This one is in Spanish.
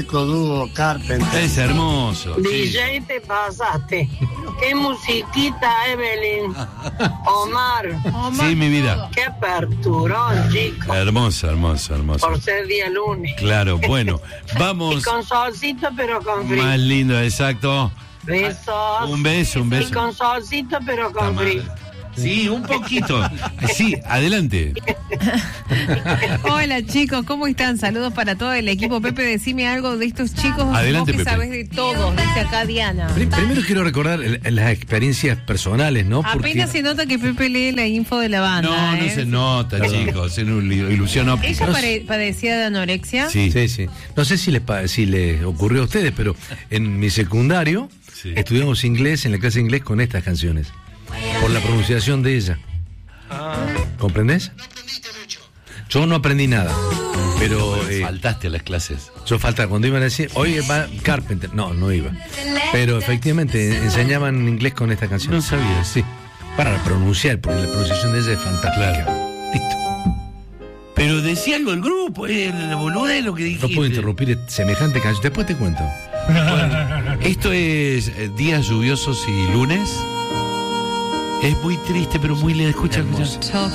Dúo Carpenter. Es hermoso. DJ, Sí. te pasaste. ¿Qué musiquita, Evelyn? Omar. Sí, mi vida. Qué aperturón, chico. Hermoso, hermoso, hermoso. Por ser día lunes. Claro, bueno, Y vamos. con solcito, pero con frío. Más lindo, exacto. Besos. Un beso, un beso. Y con solcito, pero con frío. Sí, un poquito. Sí, adelante. Hola chicos, ¿cómo están? Saludos para todo el equipo. Pepe, decime algo de estos chicos. Adelante, vos que Pepe. sabés de todos, dice acá Diana. Primero quiero recordar las experiencias personales, ¿no? Apenas se nota que Pepe lee la info de la banda. No se nota, chicos. Es una ilusión óptica. ¿Ella padecía de anorexia? Sí. Sí. No sé si les ocurrió a ustedes, pero en mi secundario estudiamos inglés, en la clase de inglés, con estas canciones. Por la pronunciación de ella. ¿Comprendés? Yo no aprendí nada. Pero Faltaste a las clases. yo cuando iban a decir, oye, va Carpenter. No iba. Pero efectivamente enseñaban inglés con esta canción. No sabía. Sí. Para pronunciar, porque la pronunciación de ella es fantástica. Listo. Pero decía algo el grupo, la boluda es lo que dijiste. No puedo interrumpir semejante canción. Después te cuento. Bueno, esto es días lluviosos y lunes. Es muy triste, pero muy lindo. Escucha. Chao.